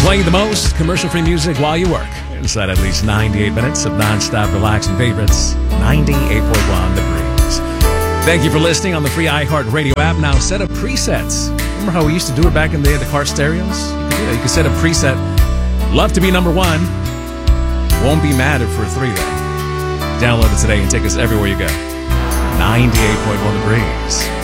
Playing the most commercial-free music while you work. Inside at least 98 minutes of non-stop relaxing favorites. 98.1 The Breeze. Thank you for listening on the free iHeartRadio app. Now set up presets. Remember how we used to do it back in the day of the car stereos? You can set a preset. Love to be number one. Won't be mad if we're three, though. Download it today and take us everywhere you go. 98.1 The Breeze.